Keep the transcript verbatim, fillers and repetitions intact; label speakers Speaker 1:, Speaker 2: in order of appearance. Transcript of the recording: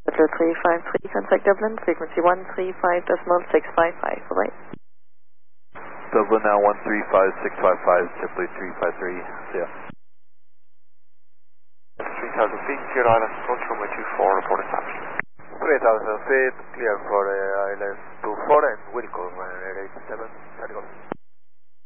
Speaker 1: Roger three five three, contact Dublin, frequency one three five point six five five, bye-bye.
Speaker 2: Dublin now one three five six five five, JetBlue three five three, see ya.
Speaker 3: three thousand feet, clear island, approach runway two four, reporting damage.
Speaker 4: three thousand feet, clear for uh, island two four and Wilco, uh, eight seven,